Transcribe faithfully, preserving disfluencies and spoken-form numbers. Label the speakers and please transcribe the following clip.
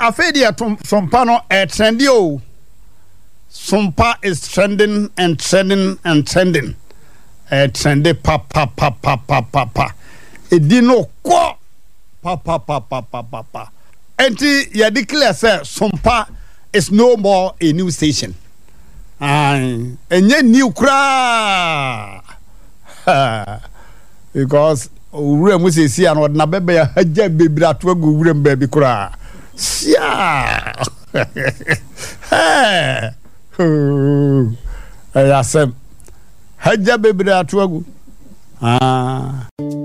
Speaker 1: afedia sompa no e trendy o. Sompa is trending and trending and trending. E trendy pa pa pa pa pa pa pa. E di no ko pa pa pa pa pa pa pa. Enti ya declare say sompa is no more a new station. Aye, enye new kra. Because ure mu se si an na bebe ya haja bebira to agu ure mbabi kra. Sia. Hey. Ayasem. Haja bebira to agu. Ah.